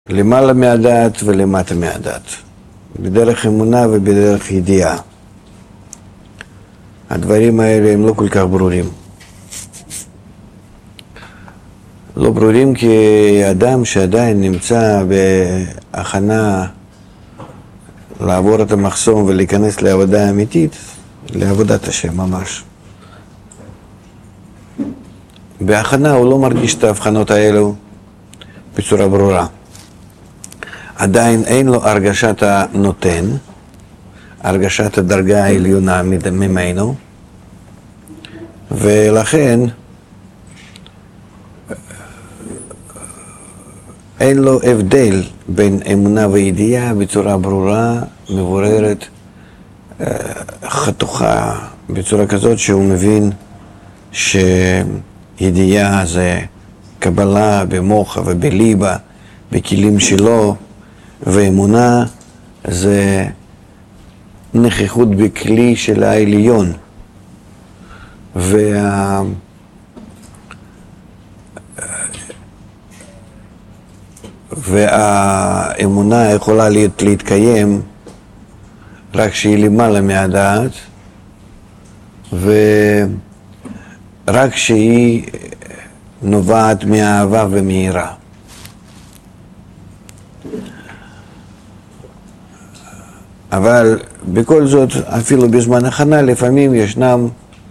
למעלה מהדעת ולמטה מהדעת, בדרך אמונה ובדרך ידיעה. הדברים האלה הם לא כל כך ברורים. לא ברורים כי אדם שעדיין נמצא בהכנה לעבור את המחסום ולהיכנס לעבודה אמיתית, לעבודת השם ממש. בהכנה הוא לא מרגיש את ההבחנות האלו בצורה ברורה. עדיין אין לו הרגשת הנותן, הרגשת הדרגה העליונה ממנו, ולכן אין לו הבדל בין אמונה וידיעה בצורה ברורה, מבוררת, חתוכה, בצורה כזאת שהוא מבין שידיעה זה קבלה במוח ובליבה, בכלים שלו, ואמונה זה נוכחות בכלי של העליון. והאמונה יכולה להתקיים רק שהיא למעלה מהדעת, ורק שהיא נובעת מהאהבה ומהירה. אבל בכל זאת, אפילו בזמן הכנה, לפעמים ישנם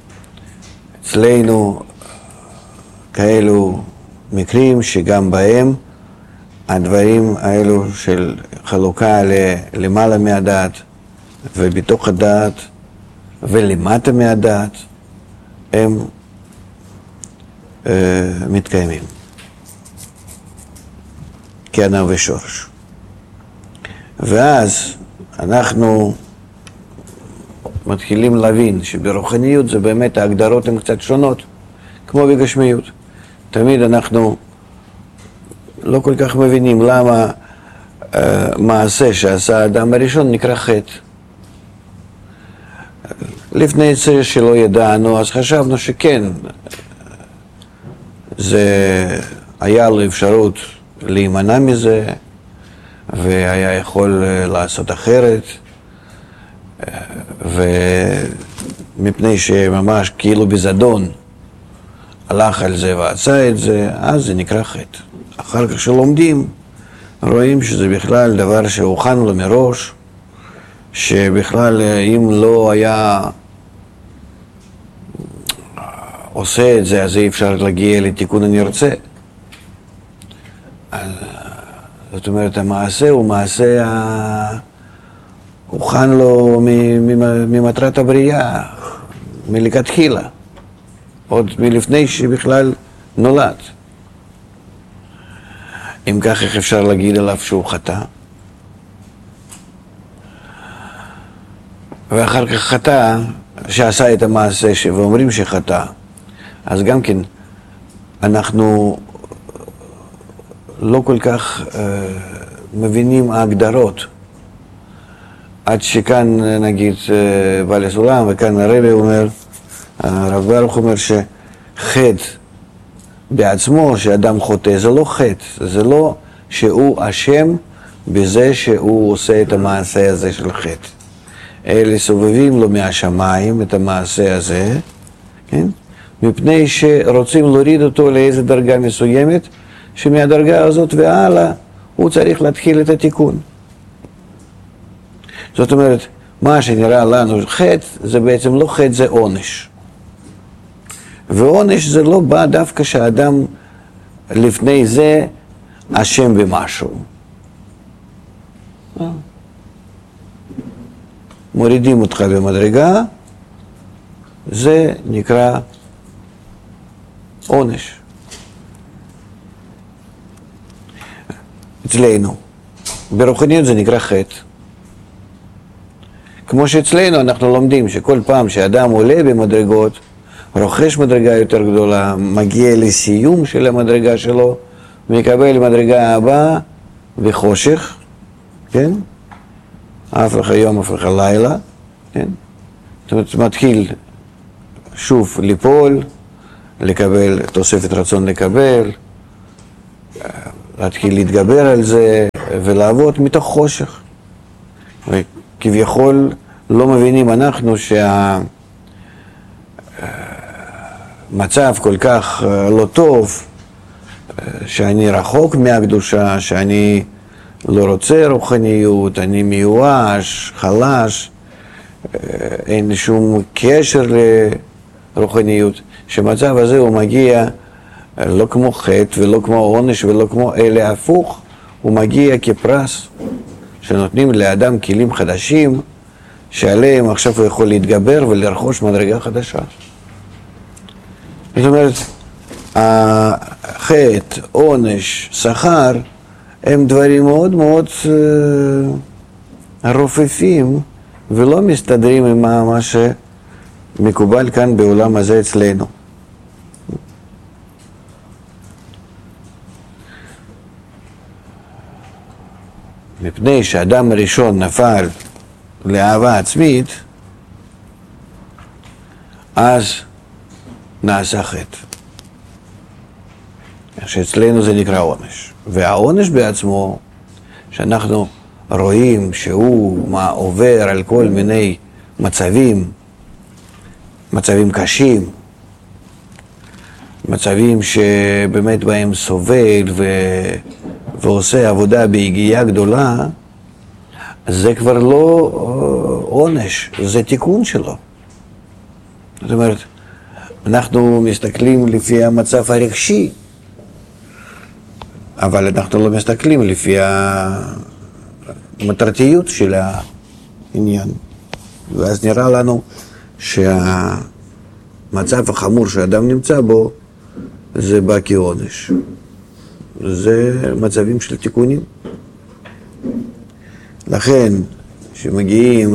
אצלנו כאלו מקרים שגם בהם הדברים האלו של חלוקה למעלה מהדעת ובתוך הדעת ולמטה מהדעת הם מתקיימים כענב ושורש. ואז אנחנו מתחילים להבין שברוחניות זה באמת ההגדרות הן קצת שונות, כמו בגשמיות. תמיד אנחנו לא כל כך מבינים למה מעשה שעשה האדם הראשון נקרא חטא. לפני זה שלא ידענו, אז חשבנו שכן, זה היה לו אפשרות להימנע מזה, והיה יכול לעשות אחרת, ומפני שממש כאילו בזדון הלך על זה ועשה את זה, אז זה נקרא חטא. אחר כך שלומדים, רואים שזה בכלל דבר שהוכן לו מראש, שבכלל אם לא היה עושה את זה, אז אי אפשר להגיע לתיקון הנרצה. זאת אומרת, המעשה הוא מעשה הוכן לו ממטרת הבריאה, מלכתחילה, עוד מלפני שבכלל נולד. אם כך, איך אפשר להגיד עליו שהוא חטא? ואחר כך חטא, שעשה את המעשה ואומרים שחטא, אז גם כן אנחנו לא כל כך מבינים ההגדרות, עד שכאן נגיד בעל הסולם, וכאן הרבי אומר, הרב ברוך אומר שחטא בעצמו, שאדם חוטא, זה לא חטא, זה לא שהוא אשם בזה שהוא עושה את המעשה הזה של חטא. אלה סובבים לו מהשמיים את המעשה הזה, כן? מפני שרוצים להוריד אותו לאיזו דרגה מסוימת, שמהדרגה הזאת והלאה הוא צריך להתחיל את התיקון. זאת אומרת, מה שנראה לנו חטא, זה בעצם לא חטא, זה עונש. ועונש זה לא בא דווקא שהאדם לפני זה אשם במשהו. מורידים אותך במדרגה, זה נקרא עונש. אצלנו. ברוחניות זה נקרא חטא. כמו שאצלנו אנחנו לומדים שכל פעם שאדם עולה במדרגות, רוכש מדרגה יותר גדולה, מגיע לסיום של המדרגה שלו, מקבל מדרגה הבאה בחושך, כן? הפך היום, הפך הלילה, כן? זאת אומרת, מתחיל שוב ליפול, לקבל, תוספת רצון לקבל, להתחיל להתגבר על זה ולעבוד מתוך חושך. וכביכול לא מבינים אנחנו שהמצב כל כך לא טוב, שאני רחוק מהקדושה, שאני לא רוצה רוחניות, אני מיואש, חלש, אין לי שום קשר לרוחניות, שהמצב הזה הוא מגיע לא כמו חטא ולא כמו עונש ולא כמו אלא הפוך, הוא מגיע כפרס שנותנים לאדם כלים חדשים שעליהם עכשיו הוא יכול להתגבר ולרכוש מדרגה חדשה. זאת אומרת, החטא, עונש, שכר הם דברים מאוד מאוד רופפים ולא מסתדרים עם מה שמקובל כאן בעולם הזה אצלנו. מפני שאדם הראשון נפל לאהבה עצמית, אז נעשה חטא. שאצלנו זה נקרא עונש. והעונש בעצמו, שאנחנו רואים שהוא עובר על כל מיני מצבים קשים, מצבים שבאמת בהם סובל ועושה עבודה בהגיעה גדולה, זה כבר לא עונש, זה תיקון שלו. זאת אומרת, אנחנו מסתכלים לפי המצב הרגשי, אבל אנחנו לא מסתכלים לפי המטרתיות של העניין. ואז נראה לנו שהמצב החמור שאדם נמצא בו, זה בא כעונש. זה מצבים של תיקונים. לכן, כשמגיעים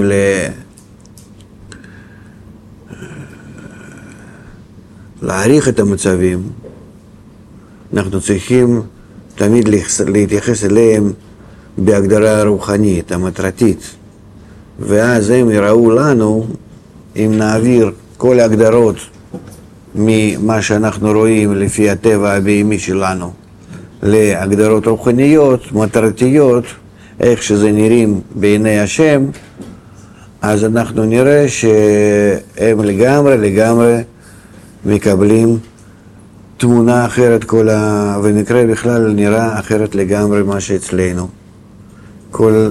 להעריך את המצבים, אנחנו צריכים תמיד להתייחס אליהם בהגדרה הרוחנית, המטרתית. ואז הם יראו לנו, אם נעביר כל ההגדרות ממה שאנחנו רואים לפי הטבע הבהמי שלנו, להגדרות רוחניות, מטרתיות, איך שזה נראים בעיני השם, אז אנחנו נראה שהם לגמרי מקבלים תמונה אחרת, ומקרה בכלל נראה אחרת לגמרי מה שאצלנו. כל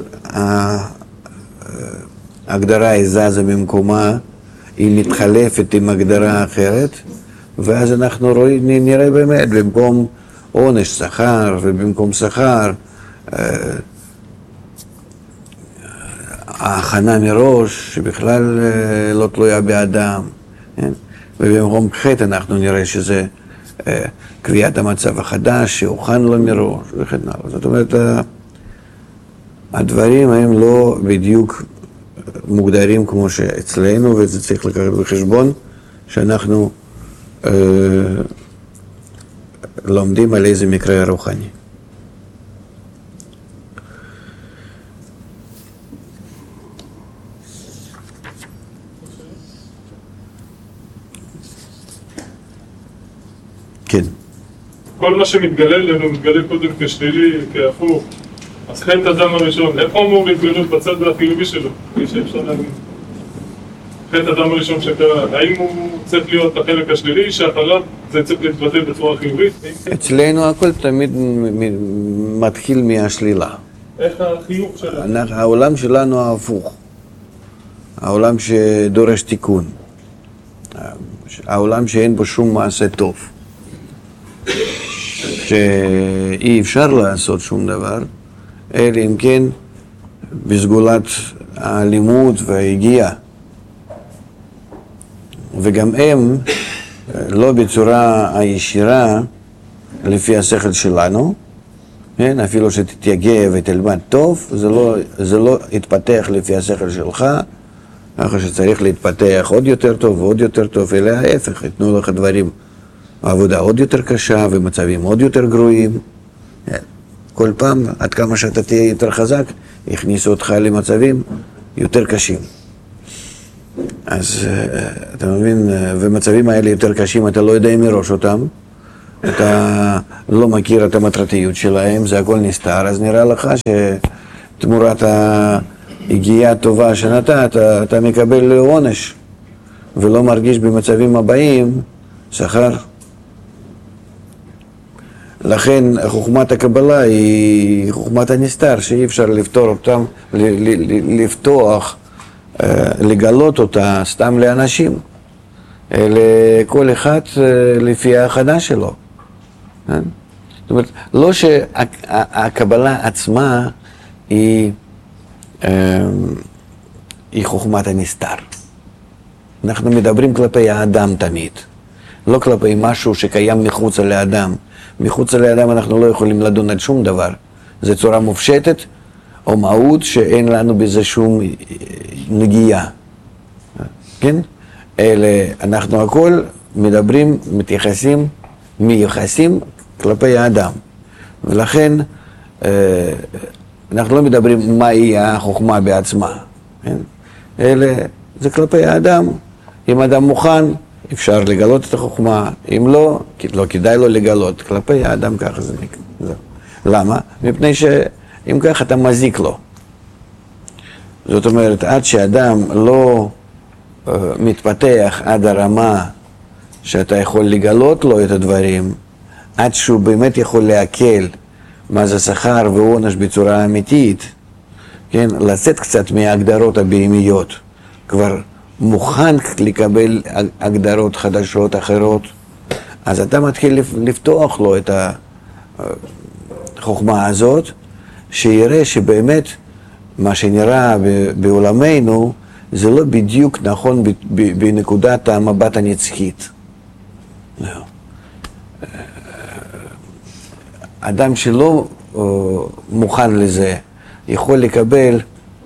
ההגדרה היא זזה ממקומה, היא מתחלפת עם הגדרה אחרת, ואז אנחנו נראה באמת במקום עונש שכר, ובמקום שכר ההכנה מראש שבכלל לא תלויה באדם, ובמקום חטא אנחנו נראה שזה קביעת המצב החדש שהוכן לו מראש וכן הלאה. זאת אומרת, הדברים הם לא בדיוק מוגדרים כמו שאצלנו, וזה צריך לקחת בחשבון שאנחנו לומדים על איזה מקרה רוחני. כן. כל מה שמתגלה לנו מתגלה קודם כשלילי, כהפוך. אז חטא אדם הראשון, איפה אמור להתגלות בצד החיובי שלו? כפי שאפשר להגיד. חטא אדם הראשון שקרה, האם הוא צריך להיות בחלק השלילי, שאחריו זה צריך להתבטא בצורה חיובית? אצלנו הכל תמיד מתחיל מהשלילה. איך החיוב שלנו? העולם שלנו ההפוך. העולם שדורש תיקון. העולם שאין בו שום מעשה טוב. שאי אפשר לעשות שום דבר, אלא אם כן בסגולת הלימוד וההגיעה. וגם הם לא בצורה הישירה לפי השכל שלנו, כן? אפילו שתתייגע ותלמד טוב, זה לא יתפתח לפי השכל שלך, ככה שצריך להתפתח עוד יותר טוב ועוד יותר טוב, אלא ההפך, יתנו לך דברים, העבודה עוד יותר קשה ומצבים עוד יותר גרועים. כל פעם, עד כמה שאתה תהיה יותר חזק, יכניסו אותך למצבים יותר קשים. אז אתה מבין, ומצבים האלה יותר קשים, אתה לא יודע מראש אותם, אתה לא מכיר את המטרתיות שלהם, זה הכל נסתר, אז נראה לך שתמורת ההגיעה הטובה שנתת, אתה מקבל עונש, ולא מרגיש במצבים הבאים שכר. לכן חוכמת הקבלה היא חוכמת הנסתר, שאי אפשר לפתור אותם, לפתוח, לגלות אותה סתם לאנשים, לכל אחד לפי ההכנה שלו. זאת אומרת, לא שהקבלה עצמה היא חוכמת הנסתר. אנחנו מדברים כלפי האדם תמיד, לא כלפי משהו שקיים מחוץ לאדם. מחוץ לאדם אנחנו לא יכולים לדון על שום דבר. זו צורה מופשטת או מהות שאין לנו בזה שום נגיעה. כן? אלה, אנחנו הכל מדברים, מייחסים כלפי האדם. ולכן אנחנו לא מדברים מהי החוכמה בעצמה. כן? אלה, זה כלפי האדם. אם אדם מוכן, אפשר לגלות את החוכמה. אם לא, לא כדאי לו לגלות. כלפי האדם ככה זה נקרא. למה? מפני שאם כך אתה מזיק לו. זאת אומרת, עד שאדם לא מתפתח עד הרמה שאתה יכול לגלות לו את הדברים, עד שהוא באמת יכול להקל מה זה שכר ועונש בצורה אמיתית, כן? לצאת קצת מההגדרות הבהמיות, כבר מוכן לקבל הגדרות חדשות אחרות, אז אתה מתחיל לפתוח לו את החוכמה הזאת, שיראה שבאמת מה שנראה בעולמנו זה לא בדיוק נכון בנקודת המבט הנצחית. אדם שלא מוכן לזה יכול לקבל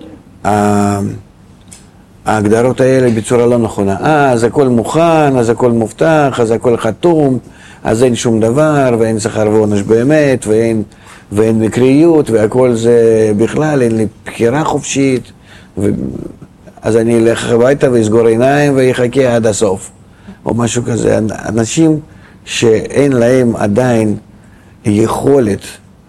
ההגדרות האלה בצורה לא נכונה. אז הכל מוכן, אז הכל מובטח, אז הכל חתום, אז אין שום דבר, ואין שכר ועונש באמת, ואין מקריות, והכל זה בכלל, אין לי בחירה חופשית, אז אני אלך הביתה ואסגור עיניים ויחכה עד הסוף, או משהו כזה. אנשים שאין להם עדיין יכולת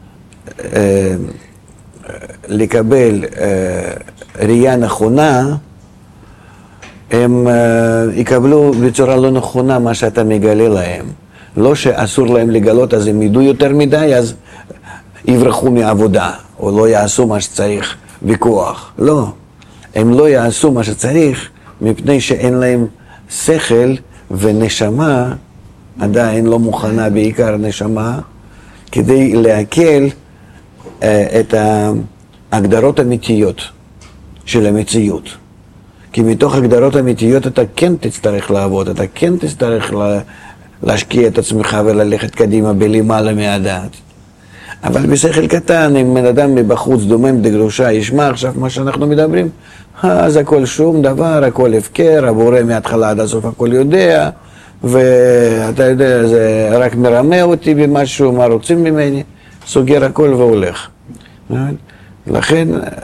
לקבל ראייה נכונה, הם יקבלו בצורה לא נכונה מה שאתה מגלה להם. לא שאסור להם לגלות, אז הם ידעו יותר מדי, אז יברחו מעבודה, או לא יעשו מה שצריך בכוח. לא, הם לא יעשו מה שצריך, מפני שאין להם שכל ונשמה, עדיין לא מוכנה, בעיקר נשמה, כדי להקל את ההגדרות האמיתיות של המציאות. כי מתוך הגדרות אמיתיות אתה כן תצטרך לעבוד, אתה כן תצטרך להשקיע את עצמך וללכת קדימה בלמעלה מהדעת. אבל בשכל קטן, אם בן אדם מבחוץ דומם דגרושה ישמע עכשיו מה שאנחנו מדברים, אז הכל שום דבר, הכל הפקר, הבורא מההתחלה עד הסוף הכל יודע, ואתה יודע, זה רק מרמה אותי במשהו, מה רוצים ממני, סוגר הכל והולך. לכן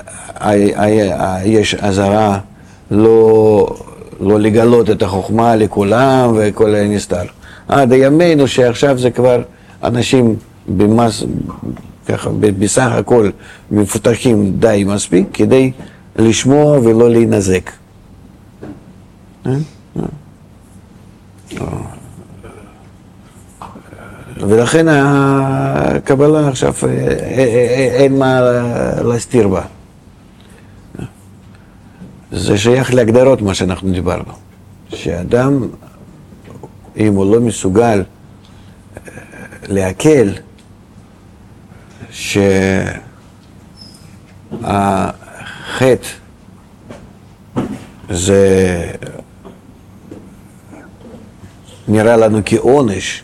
יש עזרה לא לגלות את החוכמה לכולם וכל הנסתר. עד הימינו שעכשיו זה כבר אנשים ככה, בסך הכל מפותחים די מספיק כדי לשמוע ולא להינזק. ולכן הקבלה עכשיו אין מה להסתיר בה. זה שייך להגדרות מה שאנחנו דיברנו. שאדם, אם הוא לא מסוגל להקל שהחטא זה נראה לנו כעונש,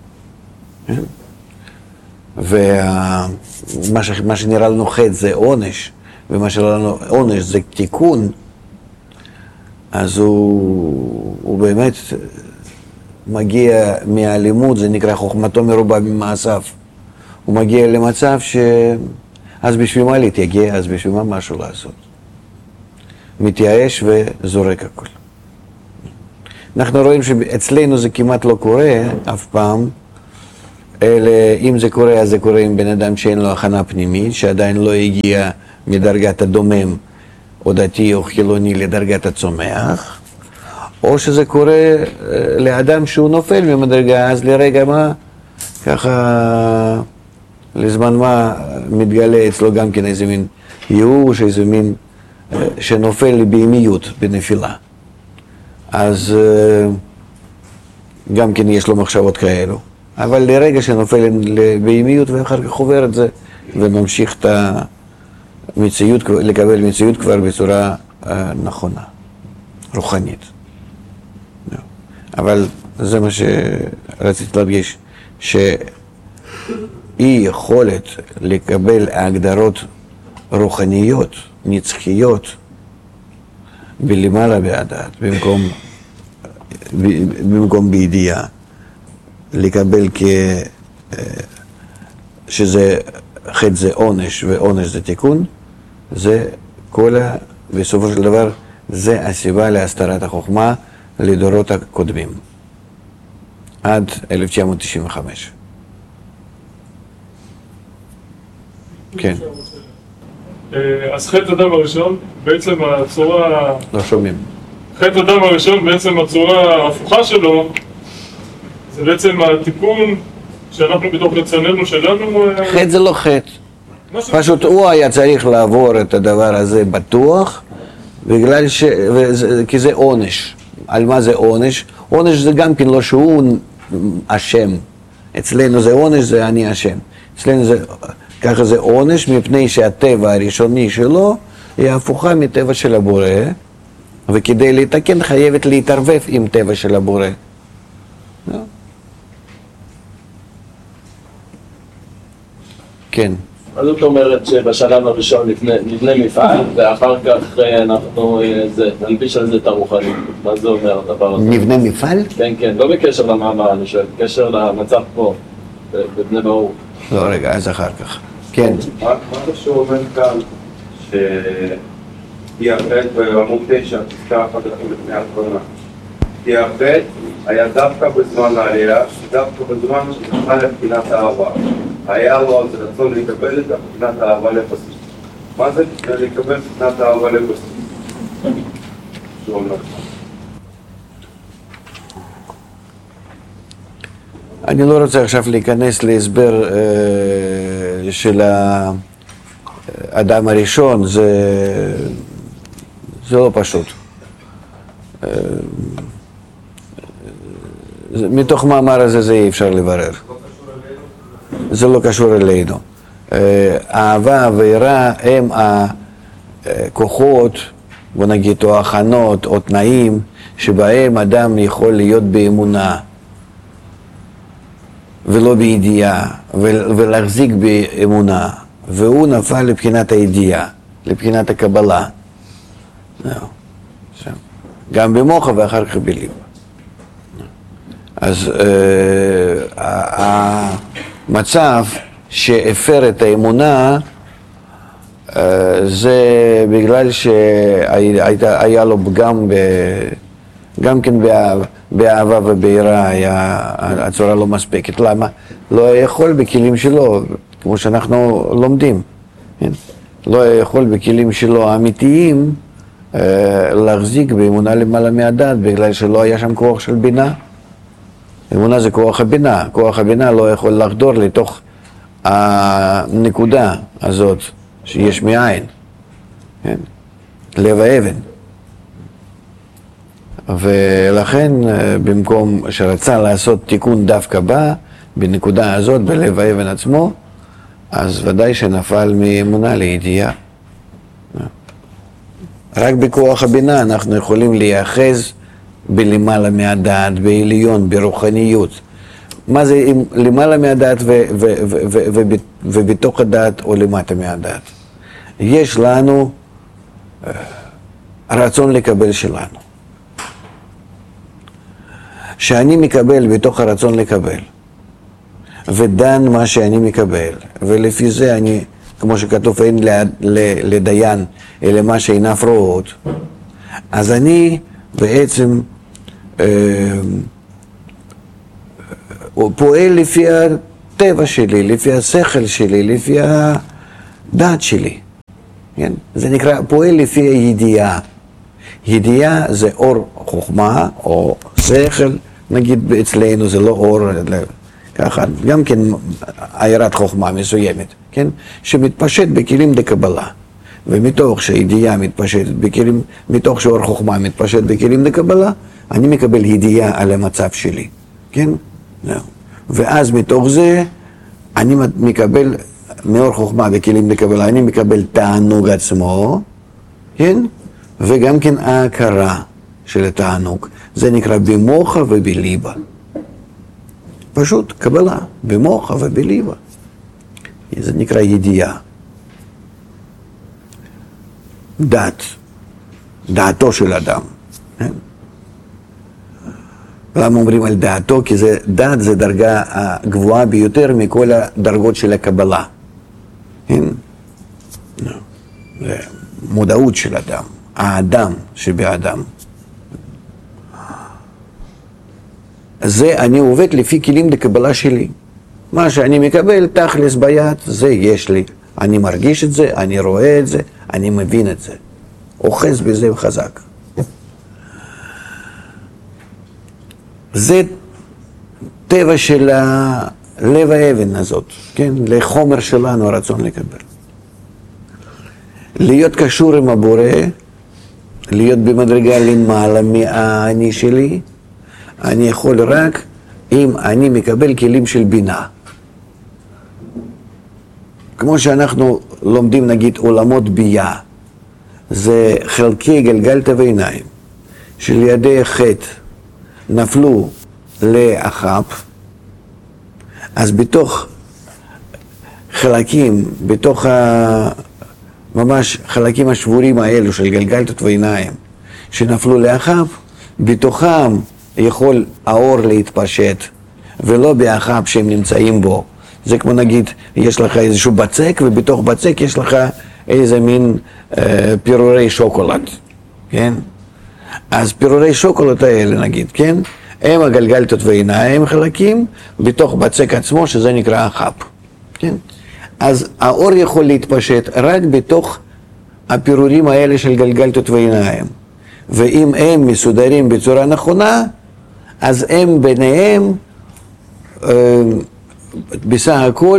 ומה שנראה לנו חטא זה עונש, ומה שנראה לנו עונש זה תיקון, אז הוא באמת מגיע מהלימוד, זה נקרא חוכמתו מרובה במעשיו. הוא מגיע למצב אז בשביל מה להתייגע, אז בשביל מה משהו לעשות. מתייאש וזורק הכל. אנחנו רואים שאצלנו זה כמעט לא קורה אף פעם, אם זה קורה, אז זה קורה עם בן אדם שאין לו הכנה פנימית, שעדיין לא הגיע מדרגת הדומם, או דתי או חילוני, לדרגת הצומח, או שזה קורה לאדם שהוא נופל ממדרגה, אז לרגע מה, ככה, לזמן מה מתגלה אצלו גם כן איזה מין ייאוש, איזה מין שנופל בהמיות בנפילה. אז גם כן יש לו מחשבות כאלו. אבל לרגע שנופל בהמיות ואחר כך עובר את זה וממשיך את המציאות, לקבל מציאות כבר בצורה נכונה, רוחנית. אבל זה מה שרציתי להדגיש, שאי יכולת לקבל הגדרות רוחניות, נצחיות, בלמעלה בהדעת, במקום בידיעה, לקבל שזה חטא זה עונש ועונש זה תיקון, זה בסופו של דבר, זה הסיבה להסתרת החוכמה לדורות הקודמים, עד 1995. כן. אז חטא אדם הראשון, בעצם הצורה... לא שומעים. חטא אדם הראשון, בעצם הצורה ההפוכה שלו, זה בעצם התיקון שאנחנו בתוך רצוננו שלנו... חטא זה לא חטא. פשוט הוא היה צריך לעבור את הדבר הזה בטוח, בגלל כי זה עונש. על מה זה עונש? עונש זה גם כן לא שהוא אשם. אצלנו זה עונש, זה אני אשם. אצלנו זה... ככה זה עונש, מפני שהטבע הראשוני שלו היא הפוכה מטבע של הבורא, וכדי להתקן חייבת להתערבב עם טבע של הבורא. כן. מה זאת אומרת שבשלב הראשון נבנה מפעל, ואחר כך אנחנו נלביש על זה את הרוחנית? מה זה אומר הדבר הזה? נבנה מפעל? כן, כן, לא בקשר למאמר, אני שואל, בקשר למצב פה, בבני ברוך. לא, רגע, אז אחר כך. כן. מה זה שאומר כאן כי החטא בעמוד 9, פסקה אחת לפני האחרונה. כי החטא היה דווקא בזמן העלייה, דווקא בזמן שנכנס לבחינת האהבה. היה לו אז רצון לקבל את בחינת האהבה לפסוק. מה זה לקבל בחינת האהבה לפסוק? אני לא רוצה עכשיו להיכנס להסבר של האדם הראשון, זה לא פשוט. מתוך מאמר הזה זה אי אפשר לברר. זה לא קשור אלינו. אהבה ויראה הם הכוחות, בוא נגיד, או הכנות, או תנאים, שבהם אדם יכול להיות באמונה. ולא בידיעה, ולהחזיק באמונה, והוא נפל לבחינת הידיעה, לבחינת הקבלה. גם במוח ואחר כך בליב. אז המצב שהפר את האמונה, זה בגלל שהיה לו גם כן באהבה וביראה הצורה לא מספקת. למה? לא יכול בכלים שלו, כמו שאנחנו לומדים, לא יכול בכלים שלו האמיתיים להחזיק באמונה למעלה מהדעת, בגלל שלא היה שם כוח של בינה. אמונה זה כוח הבינה. כוח הבינה לא יכול לחדור לתוך הנקודה הזאת שיש מאין, לב האבן. ולכן במקום שרצה לעשות תיקון דווקא בה, בנקודה הזאת, בלב האבן עצמו, אז ודאי שנפל מאמונה לידיעה. רק בכוח הבינה אנחנו יכולים להיאחז בלמעלה מהדעת, בעליון, ברוחניות. מה זה למעלה מהדעת ובתוך הדעת או למטה מהדעת? יש לנו רצון לקבל שלנו. שאני מקבל בתוך הרצון לקבל, ודן מה שאני מקבל, ולפי זה אני, כמו שכתוב, אין לדיין אלא מה שעיניו רואות, אז אני בעצם פועל לפי הטבע שלי, לפי השכל שלי, לפי הדעת שלי. כן? זה נקרא פועל לפי הידיעה. ידיעה זה אור חוכמה או שכל, נגיד אצלנו זה לא אור, ככה, גם כן עיירת חוכמה מסוימת, כן? שמתפשט בכלים דקבלה. ומתוך שהידיעה מתפשטת בכלים, מתוך שאור חוכמה מתפשט בכלים דקבלה, אני מקבל ידיעה על המצב שלי, כן? ואז מתוך זה אני מקבל, מאור חוכמה בכלים דקבלה, אני מקבל תענוג עצמו, כן? וגם כן ההכרה של התענוג. זה נקרא במוחה ובליבה. פשוט קבלה, במוחה ובליבה. זה נקרא ידיעה. דעתו של אדם. למה אומרים על דעתו? כי דעת זה דרגה הגבוהה ביותר מכל הדרגות של הקבלה. זה מודעות של אדם, האדם שבאדם. זה אני עובד לפי כלים לקבלה שלי. מה שאני מקבל, תכלס ביד, זה יש לי. אני מרגיש את זה, אני רואה את זה, אני מבין את זה. אוחז בזה חזק. זה טבע של לב האבן הזאת, כן? לחומר שלנו הרצון לקבל. להיות קשור עם הבורא, להיות במדרגה למעלה מהאני שלי, אני יכול רק אם אני מקבל כלים של בינה. כמו שאנחנו לומדים נגיד עולמות בייה, זה חלקי גלגלתא ועיניים, שלידי חטא נפלו לאחאב, אז בתוך חלקים, בתוך ממש חלקים השבורים האלו של גלגלתות ועיניים שנפלו לאחאב, בתוכם יכול האור להתפשט, ולא באחאב שהם נמצאים בו. זה כמו נגיד, יש לך איזשהו בצק, ובתוך בצק יש לך איזה מין פירורי שוקולד, כן? אז פירורי שוקולד האלה נגיד, כן? הם הגלגלתות ועיניים חלקים, בתוך בצק עצמו, שזה נקרא אחאב, כן? אז האור יכול להתפשט רק בתוך הפירורים האלה של גלגלתות ועיניים. ואם הם מסודרים בצורה נכונה, אז הם ביניהם, בסך הכל,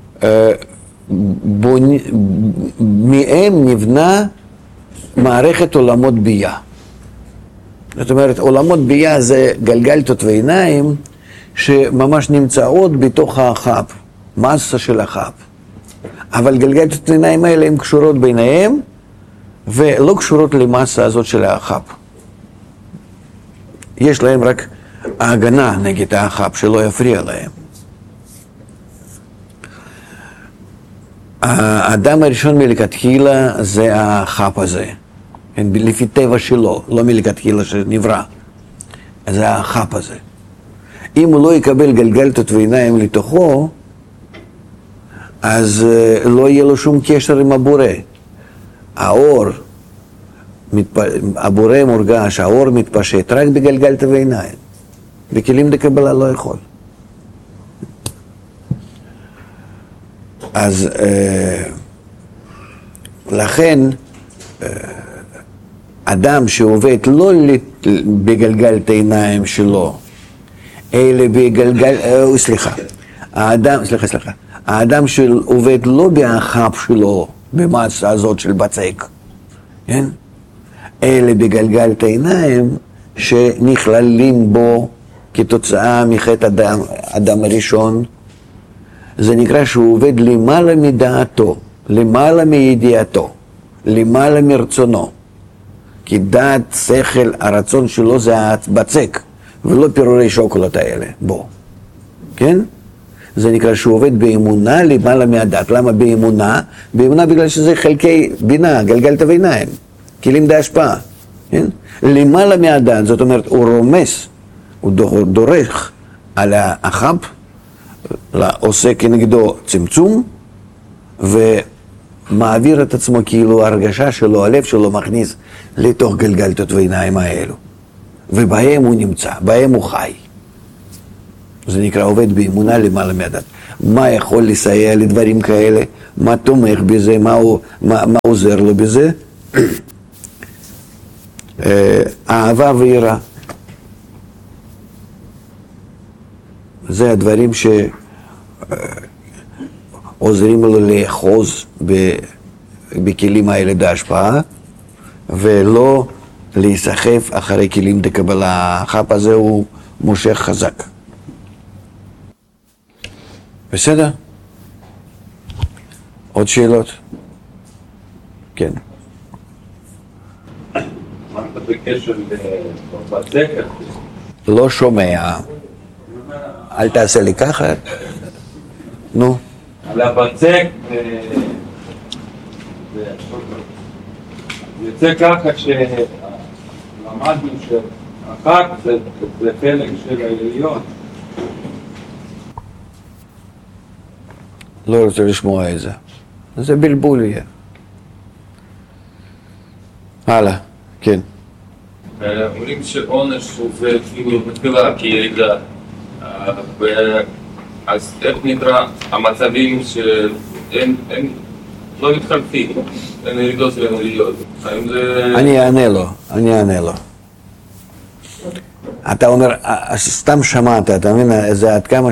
מהם נבנה מערכת עולמות בייה. זאת אומרת, עולמות בייה זה גלגלתות ועיניים שממש נמצאות בתוך האחאב, מסה של האחאב. אבל גלגלתות העיניים האלה הן קשורות ביניהם ולא קשורות למסה הזאת של האחאב. יש להם רק ההגנה נגד האחאב שלא יפריע להם. האדם הראשון מלכתחילה זה האחאב הזה, לפי טבע שלו, לא מלכתחילה שנברא. זה האחאב הזה. אם הוא לא יקבל גלגלתות ועיניים לתוכו, אז לא יהיה לו שום קשר עם הבורא. האור, הבורא מורגש, האור מתפשט רק בגלגלתא ועיניים. בכלים דקבלה לא יכול. אז לכן, אדם שעובד לא בגלגלתא העיניים שלו, אלא האדם שעובד לא באחאב שלו, במסה הזאת של בצק, כן? אלא בגלגלתא העיניים שנכללים בו כתוצאה מחטא אדם הראשון, זה נקרא שהוא עובד למעלה מדעתו, למעלה מידיעתו, למעלה מרצונו. כי דעת, שכל, הרצון שלו זה הבצק, ולא פירורי שוקולד האלה בו, כן? זה נקרא שהוא עובד באמונה למעלה מהדעת. למה באמונה? באמונה בגלל שזה חלקי בינה, גלגלתא ועיניים, כלים דהשפעה, כן? למעלה מהדעת, זאת אומרת, הוא רומס, הוא דורך על האחאב, עושה כנגדו צמצום, ומעביר את עצמו כאילו ההרגשה שלו, הלב שלו מכניס לתוך גלגלתות ועיניים האלו. ובהם הוא נמצא, בהם הוא חי. זה נקרא עובד באמונה למעלה מהדעת. מה יכול לסייע לדברים כאלה, מה תומך בזה, מה עוזר לו בזה. אהבה ויראה. זה הדברים שעוזרים לו לאחוז בכלים האלה בהשפעה, ולא להיסחף אחרי כלים דקבלה. החפ הזה הוא מושך חזק. בסדר? עוד שאלות? כן. מה אתה בקשר לבצק? לא שומע. אל תעשה לי ככה. נו. על הבצק, יוצא ככה שלמדנו שהחג זה חלק של העליון. לא רוצה לשמוע את זה. זה בלבול יהיה. הלאה, כן. אומרים שעונש זה כאילו מתחילה כירידה, אז איך נקרא המצבים שהם לא מתחלפים, אין ירידות ואין עליות? אני אענה לו. אתה אומר, סתם שמעת, אתה מבין, זה עד כמה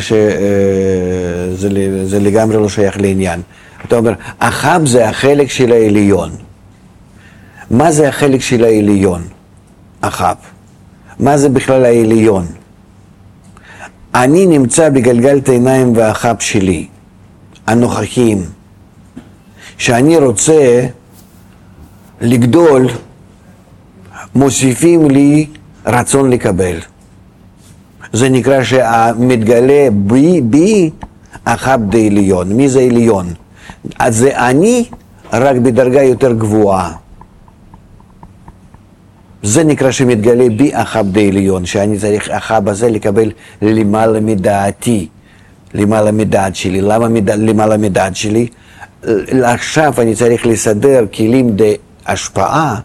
שזה לגמרי לא שייך לעניין. אתה אומר, החב זה החלק של העליון. מה זה החלק של העליון? החב. מה זה בכלל העליון? אני נמצא בגלגלת העיניים והחב שלי, הנוכחיים. שאני רוצה לגדול, מוסיפים לי רצון לקבל. זה נקרא שמתגלה בי החב דעליון. מי זה עליון? אז זה אני רק בדרגה יותר גבוהה. זה נקרא שמתגלה בי החב דעליון, שאני צריך החב הזה לקבל למעלה מדעתי, למעלה מדעת שלי. למה למעלה מדעת שלי? עכשיו אני צריך לסדר כלים להשפעה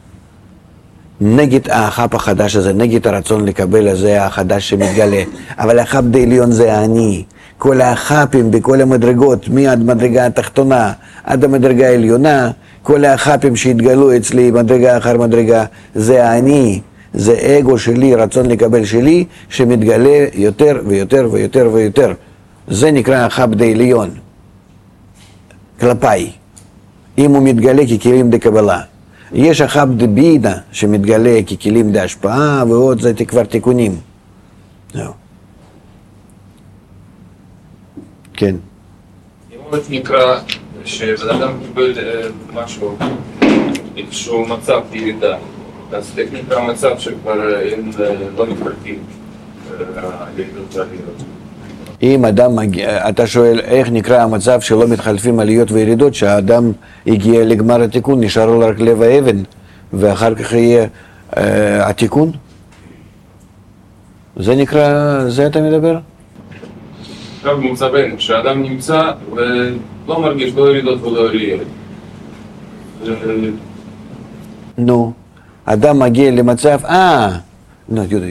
נגד החב החדש הזה, נגד הרצון לקבל הזה החדש שמתגלה. אבל החב דעליון זה אני. כל החפים בכל המדרגות, מהמדרגה התחתונה עד המדרגה העליונה, כל החפים שהתגלו אצלי מדרגה אחר מדרגה, זה אני, זה אגו שלי, רצון לקבל שלי, שמתגלה יותר ויותר ויותר ויותר. זה נקרא החב דעליון. כלפיי, אם הוא מתגלה ככלים דקבלה. יש החב דבינה שמתגלה ככלים דהשפעה, ועוד זה כבר תיקונים. זהו. כן. אם הוא נקרא שבן אדם קיבל משהו, איזשהו מצב ירידה, אז איך נקרא מצב שכבר אין לא מתחלקים ירידות ועליות? אם אדם מגיע, אתה שואל איך נקרא המצב שלא מתחלפים עליות וירידות, שהאדם הגיע לגמר התיקון, נשאר לו רק לב האבן, ואחר כך יהיה התיקון? זה נקרא, זה אתה מדבר? עכשיו במצבנו, כשאדם נמצא ולא מרגיש לא ירידות ולא עליות. נו, אדם מגיע למצב, נו, יהודה.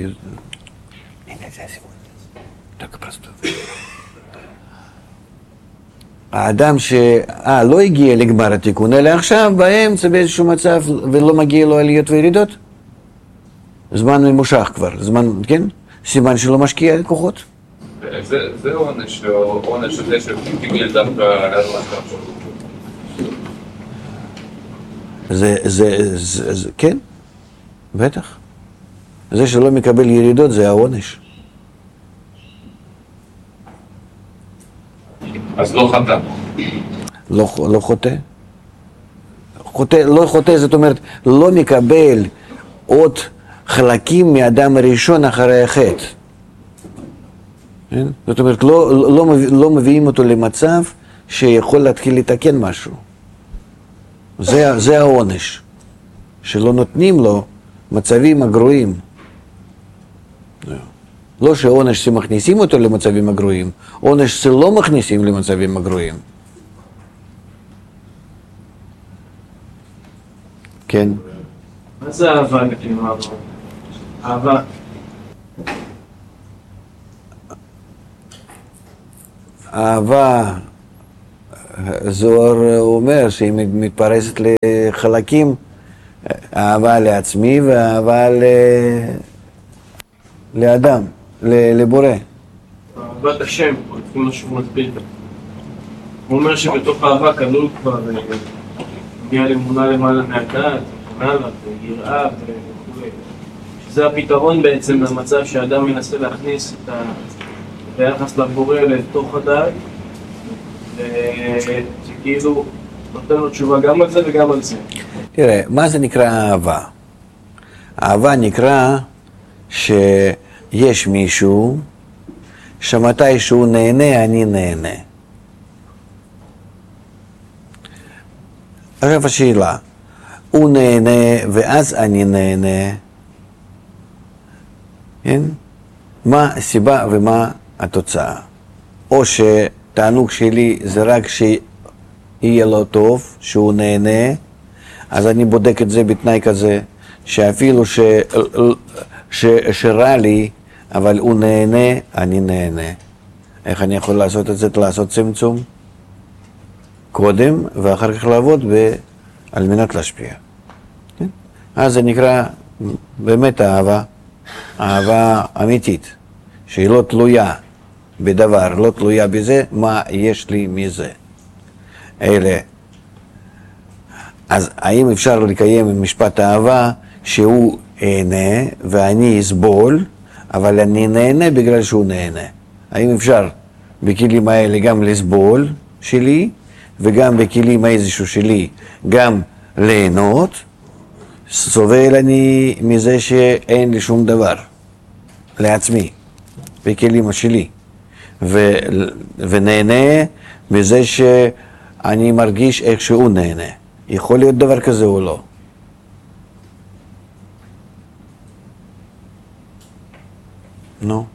האדם לא הגיע לגמר התיקון, אלא עכשיו באמצע באיזשהו מצב ולא מגיע לו עליות וירידות. זמן ממושך כבר, זמן, כן? סימן שלא משקיע כוחות. זה עונש, עונש הזה שקיבל דווקא על המצב שלו. כן, בטח. זה שלא מקבל ירידות זה העונש. אז לא חטא. לא חוטא. לא חוטא, זאת אומרת, לא מקבל עוד חלקים מאדם הראשון אחרי החטא. זאת אומרת, לא מביאים אותו למצב שיכול להתחיל לתקן משהו. זה העונש. שלא נותנים לו מצבים הגרועים. לא שעונש שמכניסים אותו למצבים הגרועים, עונש שלא מכניסים למצבים הגרועים. כן. מה זה אהבה נקרא? אהבה. אהבה, זוהר אומר שהיא מתפרסת לחלקים, אהבה לעצמי ואהבה לאדם, לבורא. אהבת השם, לפי מה שהוא מסביר. הוא אומר שבתוך אהבה כלול כבר מגיע לאמונה למעלה מהדעת, הלאה, ויראה וכו'. שזה הפתרון בעצם למצב שהאדם מנסה להכניס את היחס לבורא לתוך הדעת, שכאילו נותן לו תשובה גם על זה וגם על זה. תראה, מה זה נקרא אהבה? אהבה נקרא שיש מישהו שמתי שהוא נהנה, אני נהנה. עכשיו השאלה, הוא נהנה ואז אני נהנה, כן? מה הסיבה ומה התוצאה? או שתענוג שלי זה רק שיהיה לו טוב, שהוא נהנה, אז אני בודק את זה בתנאי כזה, שאפילו שרע לי, אבל הוא נהנה, אני נהנה. איך אני יכול לעשות את זה? לעשות צמצום קודם, ואחר כך לעבוד על מנת להשפיע. כן? אז זה נקרא באמת אהבה, אהבה אמיתית, שהיא לא תלויה בדבר, לא תלויה בזה, מה יש לי מזה. אלה. אז האם אפשר לקיים משפט אהבה שהוא נהנה ואני אסבול, אבל אני נהנה בגלל שהוא נהנה? האם אפשר בכלים האלה גם לסבול שלי, וגם בכלים איזשהו שלי גם ליהנות? סובל אני מזה שאין לי שום דבר לעצמי בכלים שלי, ונהנה מזה שאני מרגיש איך שהוא נהנה. יכול להיות דבר כזה או לא? נו.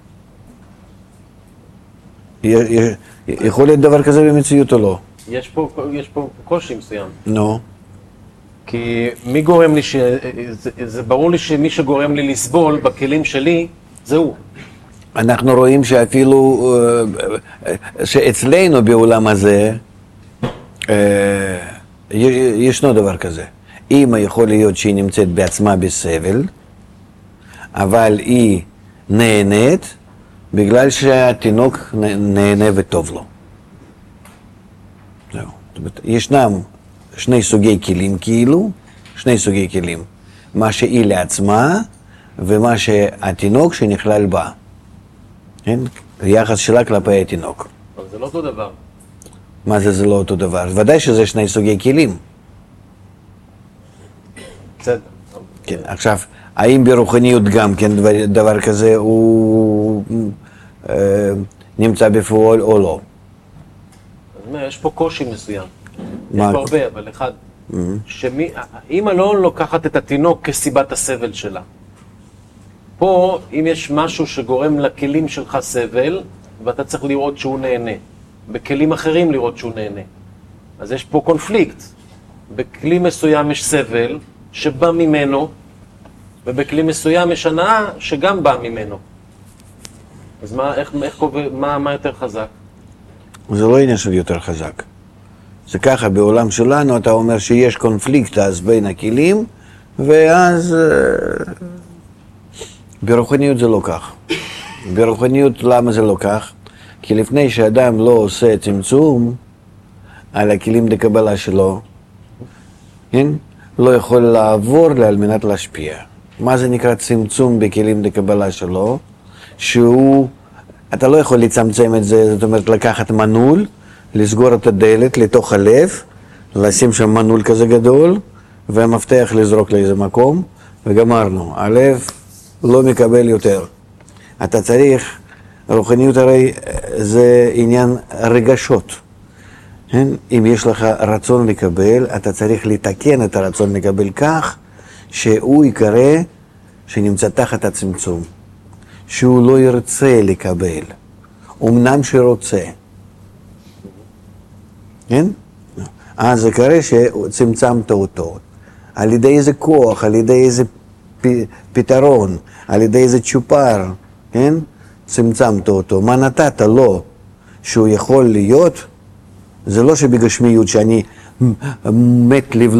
יכול להיות דבר כזה במציאות או לא? יש פה קושי מסוים. נו. כי מי גורם לי זה ברור לי שמי שגורם לי לסבול בכלים שלי זה הוא. אנחנו רואים שאפילו שאצלנו בעולם הזה ישנו דבר כזה. אמא יכול להיות שהיא נמצאת בעצמה בסבל, אבל היא נהנית בגלל שהתינוק נהנה וטוב לו. זהו. ישנם שני סוגי כלים כאילו, שני סוגי כלים. מה שהיא לעצמה ומה שהתינוק שנכלל בה. כן? היחס שלה כלפי התינוק. אבל זה לא אותו דבר. מה זה לא אותו דבר? ודאי שזה שני סוגי כלים. בסדר. כן, עכשיו, האם ברוחניות גם כן דבר כזה הוא נמצא בפועל או לא? יש פה קושי מסוים. יש מה? פה הרבה, אבל אחד. אמא לא לוקחת את התינוק כסיבת הסבל שלה. פה, אם יש משהו שגורם לכלים שלך סבל, ואתה צריך לראות שהוא נהנה. בכלים אחרים לראות שהוא נהנה. אז יש פה קונפליקט. בכלי מסוים יש סבל שבא ממנו, ובכלי מסוים יש הנאה שגם בא ממנו. אז מה יותר חזק? זה לא עניין של יותר חזק. זה ככה, בעולם שלנו אתה אומר שיש קונפליקט אז בין הכלים, ואז ברוחניות זה לא כך. ברוחניות למה זה לא כך? כי לפני שאדם לא עושה צמצום על הכלים לקבלה שלו, כן? לא יכול לעבור על מנת להשפיע. מה זה נקרא צמצום בכלים לקבלה שלו? אתה לא יכול לצמצם את זה, זאת אומרת לקחת מנעול, לסגור את הדלת לתוך הלב, לשים שם מנעול כזה גדול, והמפתח לזרוק לאיזה מקום, וגמרנו. הלב לא מקבל יותר. אתה צריך, רוחניות הרי זה עניין רגשות. אם יש לך רצון לקבל, אתה צריך לתקן את הרצון לקבל כך, שהוא יקרא שנמצא תחת הצמצום. שהוא לא ירצה לקבל, אמנם שרוצה. כן? אז זה קרה שצמצמת אותו. על ידי איזה כוח, על ידי איזה פתרון, על ידי איזה צ'ופר, כן? צמצמת אותו. מה נתת לו שהוא יכול להיות, זה לא שבגשמיות שאני מת לבלוע